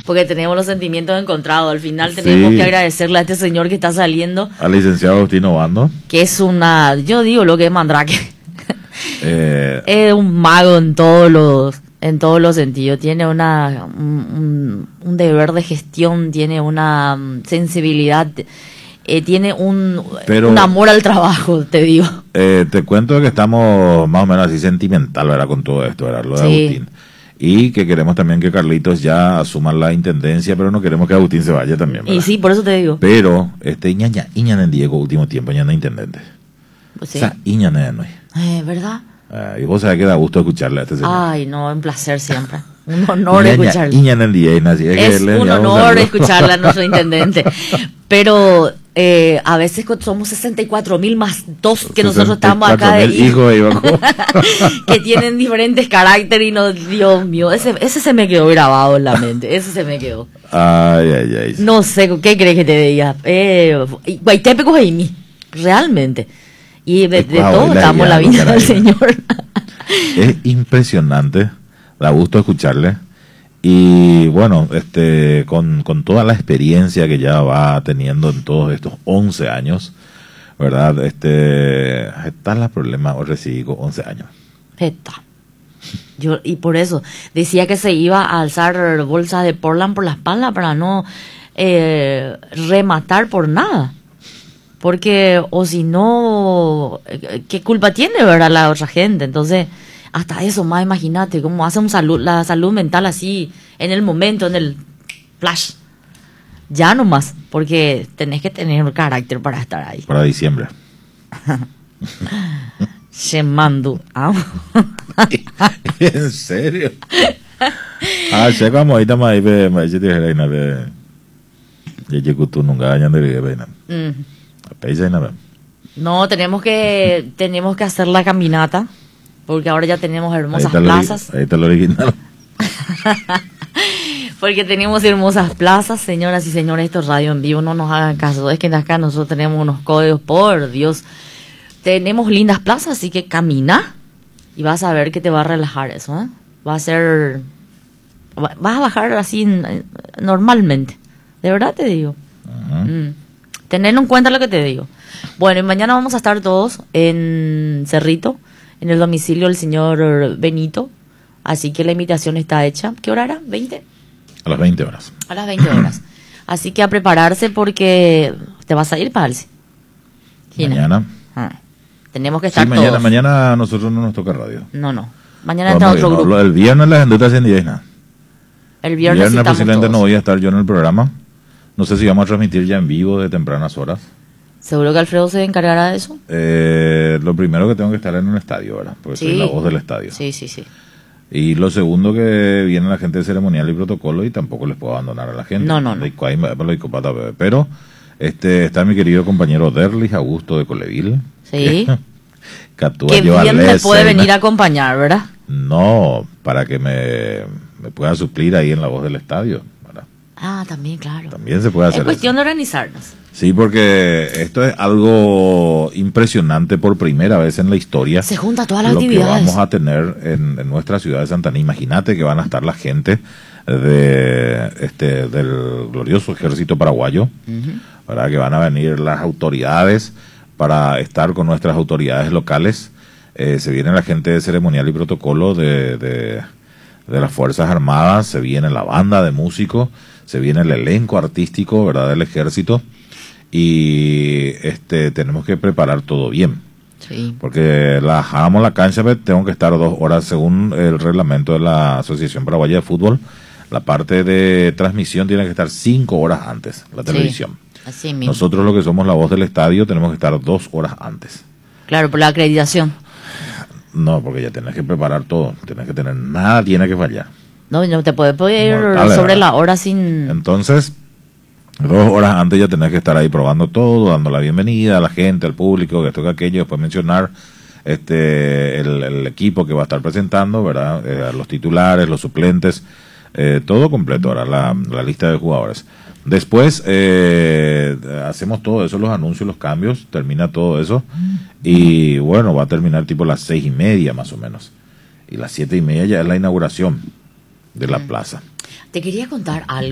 porque tenemos los sentimientos encontrados. Al final tenemos que agradecerle a este señor que está saliendo. Al licenciado Agustín Obando. Que es yo digo lo que es Mandrake. Es un mago en todos los sentidos. Tiene un deber de gestión, tiene una sensibilidad, tiene un amor al trabajo, te digo. Te cuento que estamos más o menos así sentimental, ¿verdad? Con todo esto, ¿verdad? Lo de Agustín. Y que queremos también que Carlitos ya asuma la intendencia, pero no queremos que Agustín se vaya también, ¿verdad? Y sí, por eso te digo. Pero, Iñaña en Diego, último tiempo, Iñaña intendente. Pues sí. O sea, Iñaña no es. ¿Verdad? Y vos sabés que da gusto escucharle a este señor. Ay, no, un placer siempre. Un honor escucharle. Iñaña en Diego, es un honor escucharle a nuestro intendente. Pero a veces somos 64.000 más 2 que nosotros estamos acá de hijos que tienen diferentes caracteres y no, Dios mío, ese se me quedó grabado en la mente, ese se me quedó. Ay. No sé, ¿qué crees que te diga? Guaitepe Cojaimi, realmente. Y de todo estamos en la vida del Señor. Es impresionante, da gusto escucharle. Y bueno, con toda la experiencia que ya va teniendo en todos estos 11 años, ¿verdad? Está el problema, o recibí con 11 años. Y por eso decía que se iba a alzar bolsas de Portland por la espalda para no rematar por nada. Porque, o si no, ¿qué culpa tiene, verdad, la otra gente? Entonces, hasta eso, más imagínate, cómo hace la salud mental así, en el momento, en el flash. Ya nomás, porque tenés que tener carácter para estar ahí. Para diciembre. Shemandu. ¿En serio? Se vamos ahí también, me dice que reina de Yekutu nunca hayan de reina. No, tenemos que hacer la caminata, porque ahora ya tenemos hermosas plazas. Ahí está lo original. Porque tenemos hermosas plazas, señoras y señores, esto es radio en vivo, no nos hagan caso, es que acá nosotros tenemos unos códigos, por Dios. Tenemos lindas plazas, así que camina y vas a ver que te va a relajar eso, ¿eh? Vas a bajar así normalmente, de verdad te digo. Tener en cuenta lo que te digo. Bueno, y mañana vamos a estar todos en Cerrito, en el domicilio del señor Benito. Así que la invitación está hecha. ¿Qué hora era? ¿20? A las 20 horas. A las 20 horas. Así que a prepararse porque te vas a ir, Palsi. Mañana. Tenemos que estar todos. Mañana a nosotros no nos toca radio. No. Mañana está otro grupo. El viernes las endutas en 10. El viernes posiblemente no voy a estar yo en el programa. No sé si vamos a transmitir ya en vivo de tempranas horas. ¿Seguro que Alfredo se encargará de eso? Lo primero que tengo que estar en un estadio, ¿verdad? Porque soy la voz del estadio. Sí. Y lo segundo que viene la gente de ceremonial y protocolo y tampoco les puedo abandonar a la gente. No. Pero está mi querido compañero Derlis Augusto de Coleville. Sí. Que bien me puede venir a acompañar, ¿verdad? No, para que me pueda suplir ahí en la voz del estadio, ¿verdad? También, claro. También se puede hacer. Es cuestión de organizarnos. Sí, porque esto es algo impresionante por primera vez en la historia. Se junta todas las actividades. Lo que vamos a tener en nuestra ciudad de Santa Ana. Imagínate que van a estar la gente del glorioso ejército paraguayo, ¿verdad? Que van a venir las autoridades para estar con nuestras autoridades locales. Se viene la gente de ceremonial y protocolo de las Fuerzas Armadas, se viene la banda de músicos, se viene el elenco artístico, ¿verdad? Del ejército. Y tenemos que preparar todo bien. Sí. Porque hagamos la cancha, tengo que estar 2 horas según el reglamento de la Asociación Paraguaya de Fútbol. La parte de transmisión tiene que estar 5 horas antes, la televisión. Así mismo. Nosotros, lo que somos la voz del estadio, tenemos que estar 2 horas antes. Claro, por la acreditación. No, porque ya tenés que preparar todo, tenés que tener, nada tiene que fallar. No te puedes ir sobre la hora sin... Entonces, 2 horas antes ya tenés que estar ahí probando todo, dando la bienvenida a la gente, al público, esto que aquello, después mencionar el equipo que va a estar presentando, ¿verdad? Los titulares, los suplentes, todo completo, ahora la lista de jugadores. Después hacemos todo eso, los anuncios, los cambios, termina todo eso y bueno, va a terminar tipo las 6:30 más o menos. Y las 7:30 ya es la inauguración de la plaza. Te quería contar algo.